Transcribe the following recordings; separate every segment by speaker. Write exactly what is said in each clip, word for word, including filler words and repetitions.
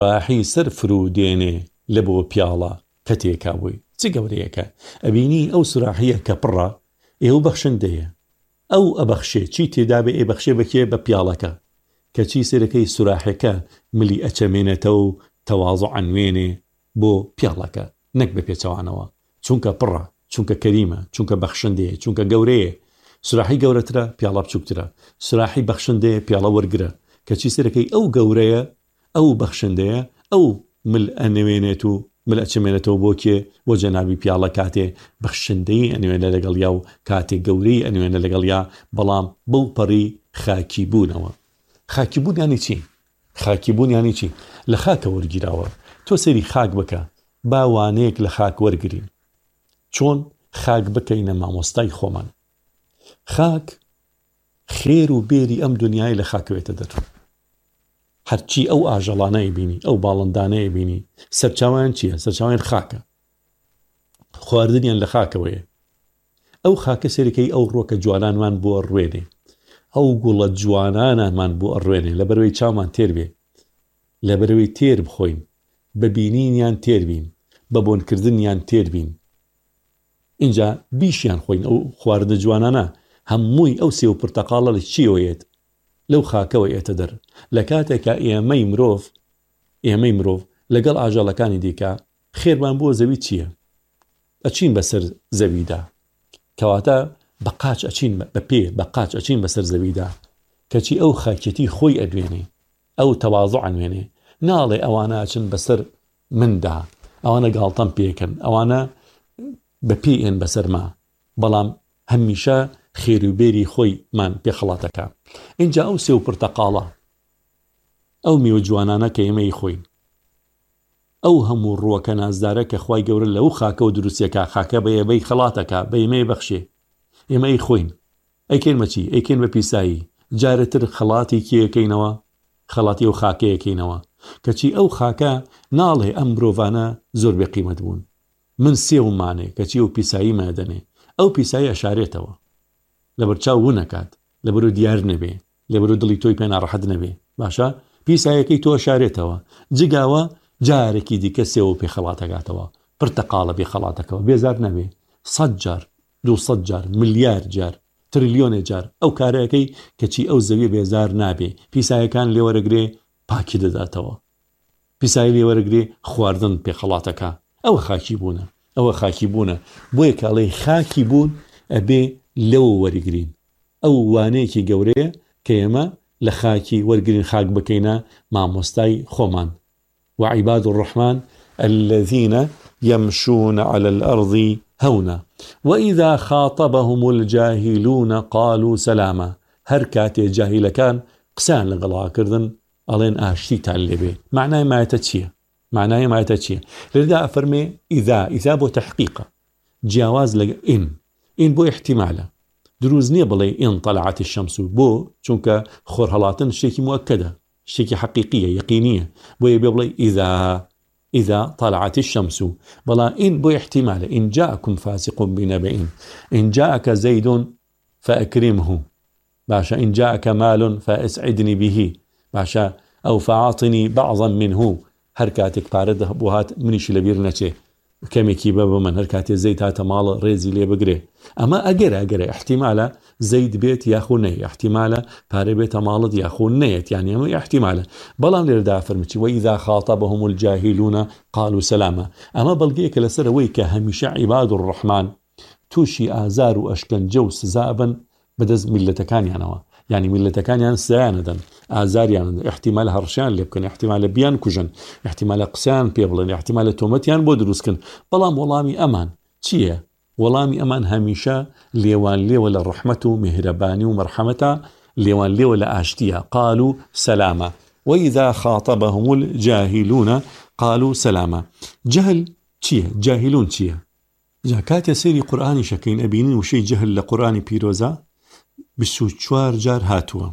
Speaker 1: سوراحی سەر فرو دێنێ لە بۆ پیاڵە کە تێکا بووی چ گەورەیەکە ئەبینی ئەو سوراحیە کە پڕە ئێوە بەخشندەیە ئەو ئەبەخشێ چی تێدا بێ ئێ بەخشێ بەکێ بە پیاڵەکە کە چی سەرەکەی سوراحەکە ملی ئەچەمێنێتەوە و تەواضع ئەنوێنێ بۆ پیاڵەکە نەک بە پێچەوانەوە چونکە پڕە چونکە کەریمە چونکە بەخشندەیە چونکە گەورەیە سوراحی گەورەترە پیاڵە بچووکترە سوراحی بەخشندەیە پیاڵە وەرگرە کە چی سەرەکەی ئەو گەورەیە ئەو بەخشندەیە ئەو مل ئەنوێنێت و مل ئەچەمێنێتەوە بۆ کێ بۆ جەنابی پیاڵە کاتێ بەخشندەی ئەنوێنە لەگەڵ یا و کاتێ گەورەی ئەنوێنە لەگەڵ یا بەڵام بەو پەڕی خاکی بوونەوە خاکی بوون یانی چی؟ خاکی بوون یانی چی؟ لە خاکە وەرگیراوە تۆ سەری خاک بکە باوانەیەک لە خاک وەرگرین چۆن خاک بکەینە مامۆستای خۆمان خاک خێر و بێری ئەم دنیای لە خاکوێتە دەر هەرچی ئەو ئاژەڵانەیە بینی ئەو باڵندانەیە بینی سەرچاویان چییە؟ سەرچاویان خاکە خواردنیان لە خاکەوەیە ئەو خاکە سەرەکەی ئەو ڕۆکە جوانانمان بۆ ڕوێنێ ئەو گوڵە جوانانمان بۆ ئەڕوێنێ لەبەرەوەی چامان تێر بێ لەبەرەوەی تێر بخۆین بەبینینیان تێر بین بە بۆنکردنیان تێر بین اینجا بیشیان خۆین ئەو خواردنە جوانانە هەمووی ئەو سێ و پرتەقاڵە لە چیەوەیەت لەو خاکەوە ئێتە دەر لە کاتێکە ئێمەی مرۆڤ ئێمەی مرۆڤ لەگەڵ ئاژەڵەکانی دیکە خێرمان بۆ زەوی چییە؟ ئەچین بەسەر زەویدا کەواتە بە قاچ ئەچین بە پێ بە قاچ ئەچین بەسەر زەویدا کەچی ئەو خاکێتی خۆی ئەدوێنێ ئەو تەواضع ئەنوێنێ ناڵێ ئەوانە ئەچن بەسەر مندا ئەوانە گاڵتەم پێکەن ئەوانە بە پێئێن بەسەرما بەڵام هەمیشە خێروبێری خۆی مان پێخەڵاتەکە اینجا ئەو سێ و پرتەقاڵە ئەو میوە جوانانە کە ئێمەی خۆین ئەو هەموو ڕووەکە نازدارە کە خوای گەورە لەو خاکە و دروستیەکە خاکە بە ئێمەی خەڵاتەکە بە ئێمەی بەخشێ ئێمەی خۆین ئەیکەین مەچی ئەیکەین بە پیسایی جارەتر خەڵاتی کێەکەینەوە خەڵاتی ئەو خاکەیەکەینەوە کەچی ئەو خاکە ناڵێ ئەم مرۆڤانە زۆر بێ قیمەت بوون من سێومانێ کەچی ئەو پیسایی مادەنێ ئەو پیسایی ئەشارێتەوە لەبەرچاو ون نەکات لەبەرو دیار نەبێ لەبەرو دڵی تۆی پێ ناڕەحەت نەبێ باشە پیسایەکەی تۆ شارێتەوە جگاوە جارێکی دیکە سێوە پێ خەڵاتەکاتەوە پرتەقاڵە پێ خەڵاتەکەەوە بێزار نەبێ سەد جار دووسەد جار ملیار جار تریلیۆنێ جار ئەو کارەکەی کەچی ئەو زەوی بێزار نابێ پیسایەکان لێوەرەگرێ پاکی دەداتەوە پیسایی لێوەرەگرێ خواردن پێ خەڵاتەکە ئەوە خاکی بوونە ئەوە خاکی بوونە بۆیە کاڵێ خاکی بوون ئەبێ لەوە وەرگرین ئەو وانەیەکی گەورەیە کە ئێمە لە خاکی وەرگرین خاک بکەینە مامۆستای خۆمان وعباد الرحمن الذين يمشون على الأرض هونا وإذا خاطبهم الجاهلون قالوا سلاما هر كاتي جاهل كان قسان لغلا كردن ألين آشتي تعلبي معناه ما يتشيه معناه ما يتشيه لذا أفرمي إذا إذا بو تحقيقه جواز لغ إن إن بو احتماله دروز نییە بڵێ ئین طلعت الشمس بۆ چونکە خۆرهەڵاتن شتێکی مؤکدە شتێکی حەقیقیە یەقینیە بۆیە بێ بڵێ ئیذا ئیذا طلعت الشمس بەڵا ئین بۆ احتمالە ئین جاءكم فاسق بنبأ إن جاءك زيد فأكرمه باشا إن جاءك مال فأسعدني به باشا أو فأعطني بعضا منه هەر کاتێک پارە بۆ هات منیش لەبیر نەچێ کەمێکی بە بە من هەر کاتێ زەید هاتە ماڵە ڕێزی لێ بگرێ ئەمە ئەگەر ئەگەرە احتیمالە زەید بێت یاخۆ نەیە احتیمالە پارە بێتە ماڵت یاخۆ نەیەت یعنی ئەمە احتیمالە بەڵام لێرەدا فەرمیچی وإذا خاطبهم الجاهلون قالوا سلاما ئەمە بەڵگەیەکە لەسەر ئەوەی کە هەمیشە عیباد الرحمن تووشی ئازار و ئەشکەنجە و سزا بن بەدەست میلەتەکانیانەوە يعني ملتەکانیان سیانەدەن ئازاریان احتیمال هەڕشیان لێ بکەن احتیمالە بیان کوژن احتیمالە قسەیان پێ بڵێن احتیمالە تۆمەتیان بۆ دروستکن بەڵام وەڵامی ئەمان چییە؟ وەڵامی ئەمان هەمیشە لێوان لێوە لە ڕەحمەت و میهرەبانی و مەرحەمەتە لێوان لێوە لە ئاشتیە قالوا سلاما وإذا خاطبهم الجاهلون قالوا سلاما جهل چییە؟ جاهلون چییە؟ جا کاتێ سەیری قورئانی شەکەین ئەبینین وشەی جەهل لە قورئانی پیرۆزە بسو چوار جار هاتووە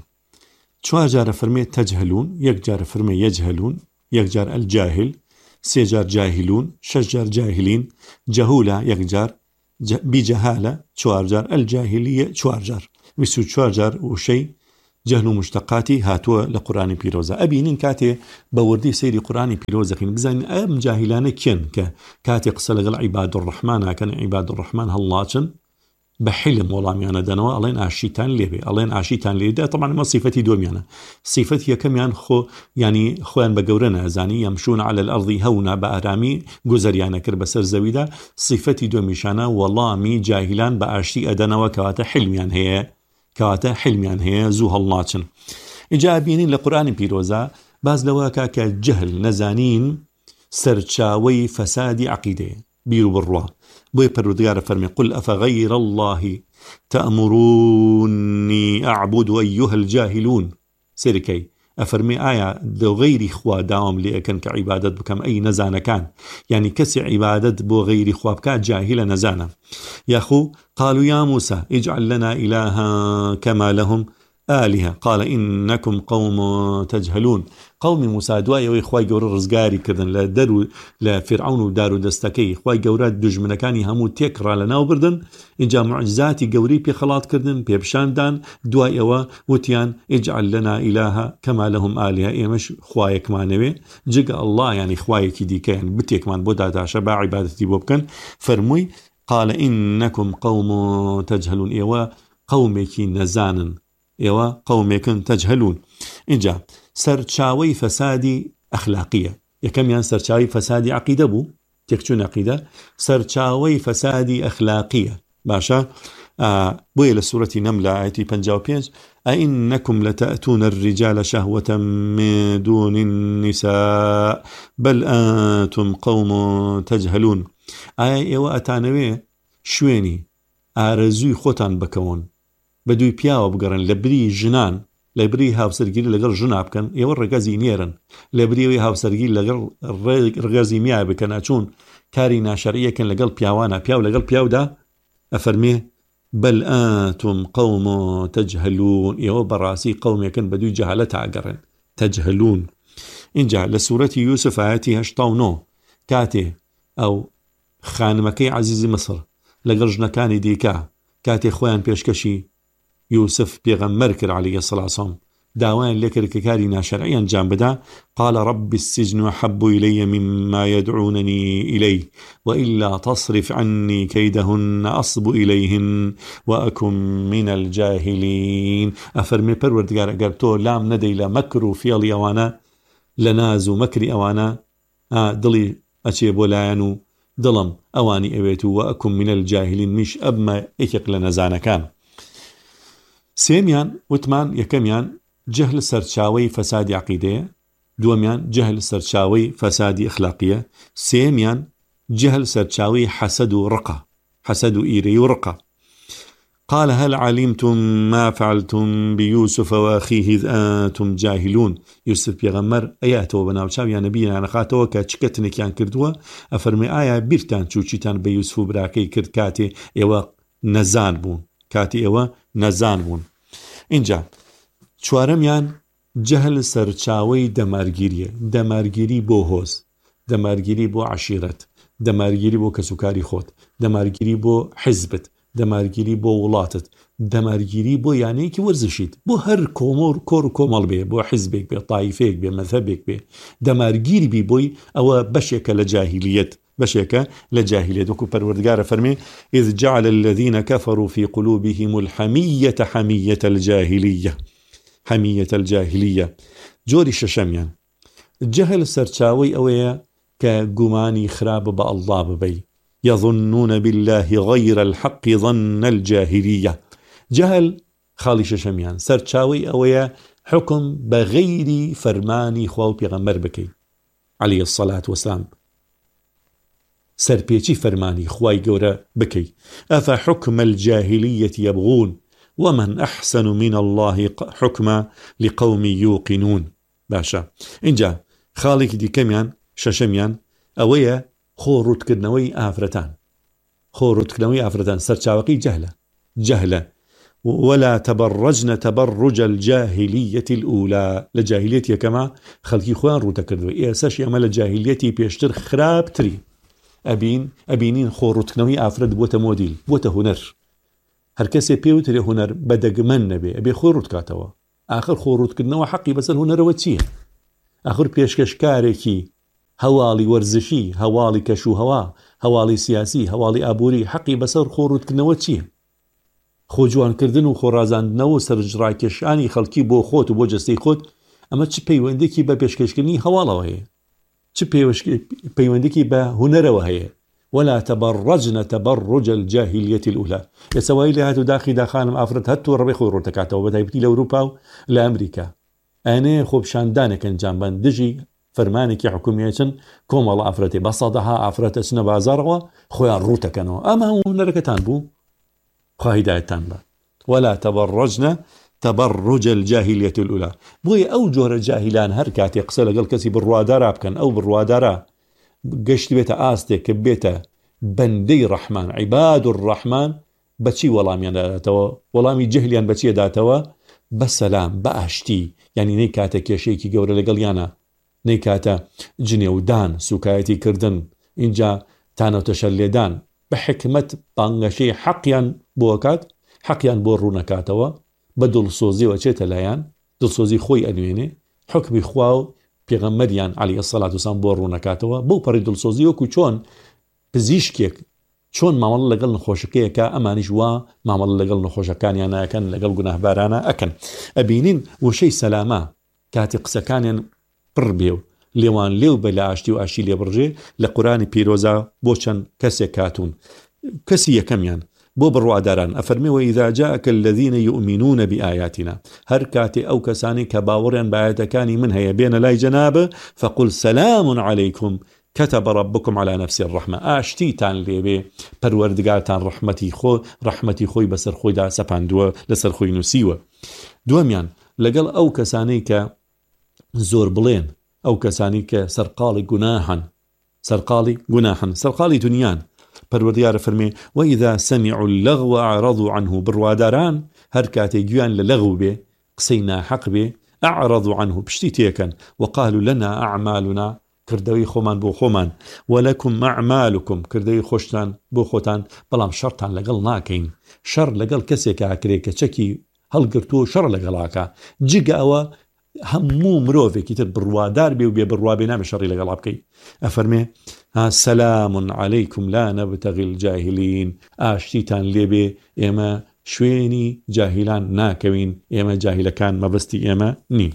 Speaker 1: چوار جارە فەرمێ تەجهلون یەک جارە فەرمێ یەجهلون یەک جار الجاهل سێ جار جاهلون شەش جار جاهلین جەهولە یەک جار بیجەهالە چوار جار الجاهلیە چوار جار بسو چوار جار وشەی جهل و مشتقاتی هاتووە لە قورآنی پیرۆزە. ئەبینین کاتێ بە وردی سەیری قورآنی پیرۆزەکەین بزانین ئەم جاهلانە کێن کە کاتێ قسە لەگەڵ عیباد الرحمان ناکەن، عیباد الرحمان هەڵڵاچن بە حلم وەڵامیانە دەنەوە، ئەڵێن ئاشیتان لێبێ، ئەڵێن ئاشیتان لێدا. طبعا مە صیفەتی دومیانە. صیفەت یەکەمیان خۆ ینی خۆیان بە گەورە نازانی، یەمشون على الأرض هەونا، بە ئارامی گوزەریانە کرد بەسەر زەویدا. صیفەتی دومیشانە وەڵامی جاهلان بە ئاشتی ئەدەنەوە، کەواتە حلمیان هەیە، کەواتە حلمیان هەیە، زوو هەڵناچن. ئینجا بینین لە قورآنی پیرۆزە باز لەوەکە کە جەهل نەزانین سەرچاوەی فەسادی عەقیدەیە، بیر و بڕوا. بۆی پەروەردگارە فەرمێ قل ئەفەغەیرە الله تەأمرونی ئەعبود ئەیها الجاهلون. سێرکەی ئەفەرمێ ئایا دە غەیری خوا داوام لێ ئەکەن کە عیبادەت بکەم ئەی نەزانەکان، یعنی کەسی عیبادەت بۆ غەیری خوا بکە جاهلە نەزانە. یاخو قالوا يا موسى اجعل لنا إلها كما لهم آلهة قال إنكم قوم تجهلون. قومی موسا دوایەوەی خوای گەورە ڕزگاری کردن لە دەرو لە فرعون و دار و دەستەکەی، خوای گەورە دوژمنەکانی هەموو تێکڕا لە ناو بردن. اینجا معجزاتی گەوری پێ خەڵات کردن، پێپشاندان. دوای ئەوە وتیان اجعل لنا إلها كما لهم آلهة، ئێمەش خوایەکمانەوێ جگە الله، ینی خوایەکی دیکەیان بتێکمان بۆ داداشە با عیبادەتی بۆ بکەن. فەرمووی قال إنكم قوم تجهلون، ئێوە قومێکی نەزانن، ئێوە قومێکن تەجهلون. اینجا سەرچاوەی فەسادی ئەخلاقیە. یەکەمیان سەرچاوی فەسادی عەقیدە بوو، تێکچوون عەقیدە. سەرچاوەی فەسادی ئەخلاقیە. باشە، بۆیە لە سوورەتی نەمل لە ئایەتی پەنجا و پێنج ئەئینەکم لەتەئتون الرجال شەهوەة من دون النساء بل ئەنتم قوم تەجهلون. ئایا ئێوە ئەتانەوێ شوێنی ئارەزووی خۆتان بکەون، بە دووی پیاوە بگەڕن لە بری ژنان، لە بری هاوسەرگیری لەگەڵ ژنا بکەن، ئێوە ڕێگەزی نێرن. لە بریەوەی هاوسەرگیری لەگەڵ ڕێگەزی میای بکەن، ئەچوون کاری ناشەرعیەکەن لەگەڵ پیاوانە، پیاو لەگەڵ پیاودا. ئەفەرمێ بل ئەنتم قوم تەجهلون، ئێوە بەڕاستی قومێکن بە دووی جەهالەت ئاگەڕن، تەجهلون. اینجا لە سوورەتی یوسف ئایەتی هەشتا و نۆ کاتێ ئەو خانمەکەی عەزیزی مصر لەگەڵ ژنەکانی دیکە کاتێ خۆیان پێشکەشی یوسف پێغەمبەر کرد عەلەیهی السەلام وەسەلام، داوایان لێ کرد کە کاری ناشەرعی ئەنجام بدا. قال رب السجن أحب إلي مما يدعونني إليه وإلا تصرف عني كيدهن أصب إليهن وأكن من الجاهلين. أفرمي پروردگار ئەگەر تۆ لام نەدەی لە مەکر و فێڵی ئەوانە، لە ناز و مەکری ئەوانە، دڵی ئەچێ بۆ لایەن و دڵم ئەوانی ئەوێت و وأكن من الجاهلين، میش ئەبمە یەکێک لە نەزانەکان. سێمیان وتمان یەکەمیان جەهل سەرچاوەی فەسادی عەقیدەیە، دووەمیان جەهل سەرچاوەی فەسادی ئەخلاقیە، سێمیان جەهل سەرچاوەی حەسەد و ڕقە، حەسەد و ئیرەی و ڕقە. قال هل علمتم ما فعلتم بيوسف وأخيه إذ أنتم جاهلون. يوسف پێغەمبەر ئەیاتەوە بەناوچاویان نەبییان نەخاتەوە کە چکەتنێکیان کردووە. ئەفەرمێ ئایا بیرتان چوو چیتان بە یوسف و براکەی کرد کاتێ ئێوە نەزان بوون، کاتی ئێوە نەزان بوون. اینجا چوارەمیان جەهل سەرچاوەی دەمارگیریە، دەمارگیری بۆ هۆز، دەمارگیری بۆ عەشیرەت، دەمارگیری بۆ کەسوکاری خۆت، دەمارگیری بۆ حیزبت، دەمارگیری بۆ وڵاتت، دەمارگیری بۆ یانەیەکی وەرزشیت، بۆ هەر کۆمۆر کۆر و کۆمەڵ بێ، بۆ حیزبێک بێ، تایفێک بێ، مەذهبێک بێ، دەمارگیری بی بۆی ئەوە بەشێکە لە جاهیلیەت، بەشێکە لە جاهیلیەت. وەکو پەروەردگارە فەرمێ إذ جعل الذين كفروا في قلوبهم الحمية حمية الجاهلية، حمية الجاهلية. جۆری شەشەمیان جەهل سەرچاوەی ئەوەیە کە گومانی خراپ بە ئەڵڵا ببەی، يظنون بالله غير الحق ظن الجاهلية. جەهل خاڵی شەشەمیان سەرچاوەی ئەوەیە حکم بە غەیری فەرمانی خوا و پێغەمبەر بکەی عەلەیهی السەڵات وەسەلام، سەرپێچی فەرمانی خوای گەورە بکەی. ئەفە حکم الجاهلیەت یەبغون ومن أحسن من الله حکما لقوم یوقنون. باشە، اینجا خاڵێکی دیکەمیان شەشەمیان ئەوەیە خۆ ڕوودکردنەوەی ئافرەتان، خۆ ڕوودکردنەوەی ئافرەتان سەرچاوەکەی جەهلە، جەهلە. ولا تبرجن تبرج الجاهلية الأولى. لجاهلية يكما خلقي خوان روتا كردوي إيساش يعمل الجاهلية بيشتر خراب تري. أبين أبينين خورتكنوي أفرد بوتا موديل بوتا هنر، هر کسی پیوتری هنر بدگمن نبی، ابی خورت کاتوا آخر خۆڕوودکردنەوە حەقی بەسەر هونەرەوە چییە؟ آخر پێشکەشکارێکی هەواڵی وەرزشی، هەواڵی کەشوهەوا، هەواڵی سیاسی، هەواڵی ئابووری حەقی بەسەر خۆڕوودکردنەوە چییە؟ خۆجوانکردن و خۆڕازاندنەوە و سەرنجڕاکێشانی خەڵکی بۆ خۆت و بۆ جەستەی خۆت، ئەمە چ پەیوەندێکی بە پێشکەشکردنی هەواڵەوە هەیە؟ چ پەیوەندێکی بە هونەرەوە هەیە؟ ولا تبرجن تبرج الجاهلية الأولى يسوي لها تداخي داخان أفرد هتو ربي خو روتكاته وبتايبتي لأوروبا لأمريكا أنا خوب شاندانك جنبان دجي فرمانك حكومية كوم الله أفرتي بصدها أفرت سنة بازاروا خويا روتكانو أما هو نركتان بو خاهدايتان با ولا تبرجن تبرج الجاهلية الأولى بوي أو جور الجاهلان هركاتي قصة قال كسي بالروادارا بكن أو بالروادارا قشت بيتا آستي كبيتا بندي رحمن عباد الرحمن بچي ولاميان داتوا ولامي جهليان بچي داتوا بسلام بأشتي يعني نيكاتا كيشيكي قورا لقليانا نيكاتا جنيودان سوكايتي كردن إنجا تانو تشليدان بحكمة بانغشي حقيان بوكات حقيان بورونكاتوا بدل صوزي وچيتا لايان دل صوزي خوي أنويني حكمي خواو پێغەمبەریان عەلەیهی السەڵاتو وەسەلام بۆ ڕوونەکاتەوە بەو پەڕی دڵسۆزی وەکو چۆن پزیشکێک چۆن مامەڵە لەگەڵ نەخۆشەکەیەکە ئەمانیش وا مامەڵە لەگەڵ نەخۆشەکانیان ناکەن لەگەڵ گوناهبارانە ئەکەن ئەبینین وشەی سەلامە کاتی قسەکانیان پڕ بێ و لێوان لێو بە لە ئاشتی و ئاشی لێبڕژێ لە قورآنی پیرۆزە بۆ چەند کەسێک کاتون کەسی یەکەمیان بۆ بڕواداران ئەفەرمێ وإذا جاءك الذين يؤمنون بآياتنا هەر کاتێ ئەو کەسانی کە باوەڕیان بە ئایەتەکانی من هەیە بێنە لای جەنابە فقل سلام عليكم كتب ربكم على نفسه الرحمة ئاشتیتان لێبێ پەروەردگارتان ڕەحمەتی خۆ ڕەحمەتی خۆی بەسەر خۆیدا سەپاندووە لەسەر خۆی نووسیوە. دووەمیان لەگەڵ ئەو کەسانەی کە زۆر بڵێن ئەو کەسانی کە سەرقاڵی گوناحن سەرقاڵی گوناحن سەرقاڵی دنیان پەروەردگار فەرمێ وإذا سمعوا اللغو أعرضوا عنه بڕواداران هەر کاتێ گویان لە لەغو بێ قسەی ناحەق بێ أعرضوا عنه پشتی تێکەن وقالوا لنا أعمالنا کردەوەی خۆمان بۆ خۆمان وەلەکم ئەعمالکم کردەوەی خۆشتان بۆ خۆتان بەڵام شەڕتان لەگەڵ ناکەین. شەڕ لەگەڵ کەسێک ئاکرێ کە چەکی هەڵگرتووە شەڕ لەگەڵاکە جگە ئەوە هەموو مرۆڤێکی تر بڕوادار بێ و بێ بڕوا بێ نامێ شەڕی لەگەڵا بکەی. ئەفەرمێ سەلام عەلەیکم لا نەبتەغی الجاهلین ئاشتیتان لێبێ ئێمە شوێنی جاهیلان ناکەوین ئێمە جاهیلەکان مەبەستی ئێمە نین.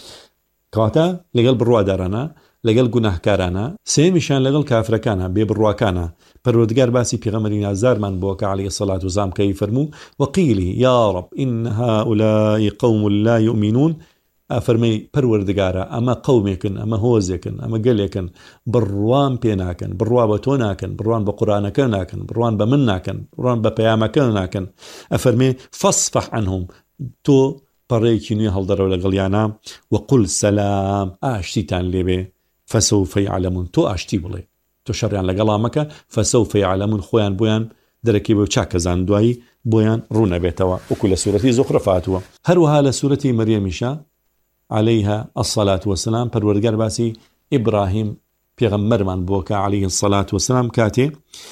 Speaker 1: کەواتە لەگەڵ بڕوادارانە لەگەڵ گوناهکارانە سێمیشان لەگەڵ کافرەکانە بێ بڕواکانە پەروەردگار باسی پێغەمبەری نازارمان بۆکە عەلەیهی السەڵاتو وەسەلام کەی فەرموو وەقیلی یا رب إن هؤلاء قوم لا يؤمنون ئەفەرمەی پەروەردگارە ئەمە قەومێکن ئەمە هۆزێکن ئەمە گەلێکن بڕوان پێ ناکەن بڕوا بە تۆ ناکەن بڕوان بە قورئانەکە ناکەن بڕوان بە من ناکەن بڕوان بە پەیامەکە ناکەن ئەفەرمێ فەصفەح عنهم تۆ پەڕەیەکی نوێ هەڵدەرەوە لەگەڵیانە وەقول سەلام ئاشتیتان لێبێ فسوف يعلمون تو ئاشتی بڵێ تۆ شەڕیان لەگەڵا مەکە فسوف يعلمون خۆیان بۆیان دەرەکەی بە چاکەزان دوایی بۆیان ڕوونەبێتەوە وەکو لە سوورەتی زوخرەف هاتووە. هەروەها لە سوورەتی مەریەمیشە عليها الصلاة والسلام پەروەردگار باسی ئیبراهیم پێغەمبەرمان بۆکە عليه الصلاة والسلام کاتێ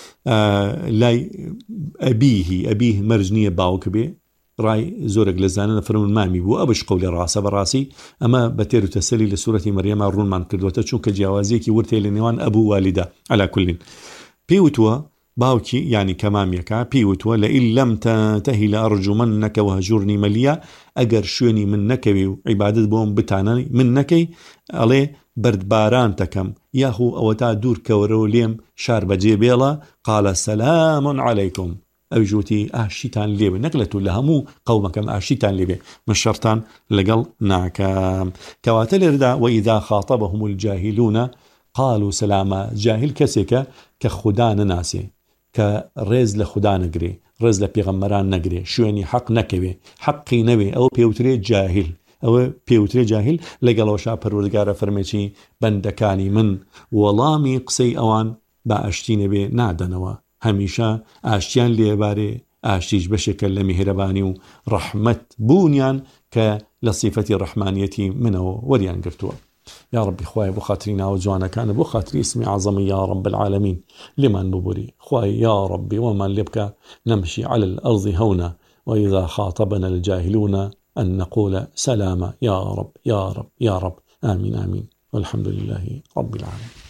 Speaker 1: لای ئەبیهی ئەبیه مەرج نییە باوک بێ ڕای زۆرێک لە زانە فەرمون مامی بوو ئەوەش قەولێ ڕاستە بەڕاستی ئەمە بە تێر و تەسەلی لە سوورەتی مەریەمە ڕوونمان کردوەتە چونکە جیاوازیەکی ورتێ لە نێوان ئەبوو والیدە عەلا کولین پێی وتووە باوکی ینی کەمامیەکە پێی وتووە لئین لەم تەنتەهی لەئەرجومەنەکە وەهجورنی مەلیە ئەگەر شوێنی من نەکەوی و عیبادەت بۆم بتانە من نەکەی ئەڵێ بەردباران تەکەم یاخو ئەوە تا دوور کەوەرەوە لێم شار بەجێ بێڵە قالە سەلام عەلەیکم ئەوی ژووتی ئاشتیتان لێبێ نەکلێت و لە هەموو قەومەکەم ئاشتیتان لێبێ من شەڕتان لەگەڵ ناکەم. کەواتە لێرەدا وەئیذا خاطبهم الجاهلون قالوا سەلاما جاهل کەسێکە کە خودا نەناسێ کە ڕێز لە خودا نەگرێ ڕێز لە پێغەمبەران نەگرێ شوێنی حەق نەکەوێ حەقی نەوێ ئەوە پێوترێ جاهل ئەوە پێوترێ جاهل لەگەڵەوەشا پەروەردگارە فەرمێکی بەندەکانی من وەڵامی قسەی ئەوان بە ئاشتی نەبێ نادەنەوە هەمیشە ئاشتیان لێبارێ ئاشتیش بەشێکە لە میهرەبانی و ڕەحمەت بوونیان کە لە سیفەتی ڕەحمانیەتی منەوە وەریان گرتووە. يا ربي خواي بو خاطري ناو جوانا كان بو خاطري اسمي عظمي يا رب العالمين لمن ببوري خواي يا ربي ومن لبك نمشي على الأرض هونا وإذا خاطبنا الجاهلون أن نقول سلامة يا رب يا رب يا رب. آمين آمين والحمد لله رب العالمين.